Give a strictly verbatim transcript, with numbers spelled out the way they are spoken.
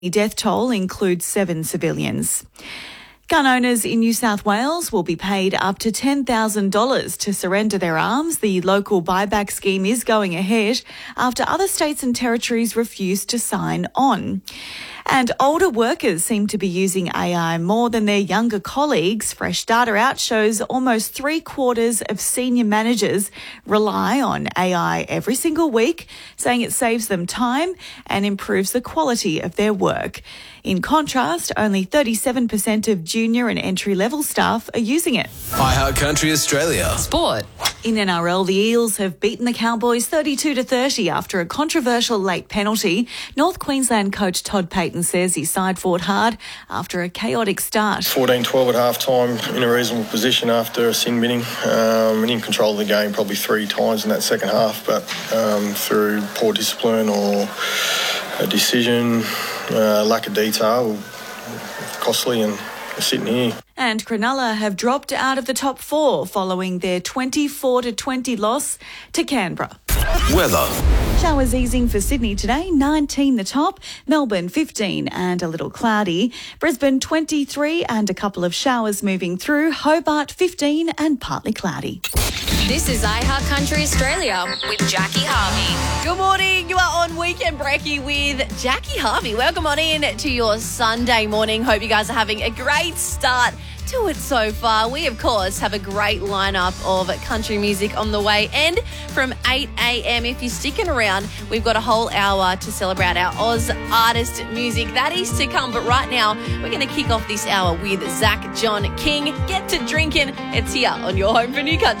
The death toll includes seven civilians. Gun owners in New South Wales will be paid up to ten thousand dollars to surrender their arms. The local buyback scheme is going ahead after other states and territories refused to sign on. And older workers seem to be using A I more than their younger colleagues. Fresh data out shows almost three quarters of senior managers rely on A I every single week, saying it saves them time and improves the quality of their work. In contrast, only thirty-seven percent of junior and entry-level staff are using it. iHeartCountry Australia. Sport. In N R L, the Eels have beaten the Cowboys thirty-two to thirty after a controversial late penalty. North Queensland coach Todd Payton says his side fought hard after a chaotic start. fourteen twelve at half-time, in a reasonable position after a sin binning. Um, and in control of the game probably three times in that second half, but um, through poor discipline or a decision, uh, lack of detail, costly, and we're sitting here. And Cronulla have dropped out of the top four following their twenty-four to twenty loss to Canberra. Weather. Showers easing for Sydney today, nineteen the top, Melbourne fifteen and a little cloudy, Brisbane twenty-three and a couple of showers moving through, Hobart fifteen and partly cloudy. This is iHeartCountry Australia with Jackie Harvey. Good morning. You are on Weekend Brekkie with Jackie Harvey. Welcome on in to your Sunday morning. Hope you guys are having a great start to it so far. We, of course, have a great lineup of country music on the way. And from eight a.m, if you're sticking around, we've got a whole hour to celebrate our Oz artist music. That is to come. But right now, we're going to kick off this hour with Zach John King. Get to drinking. It's here on your home for New Country.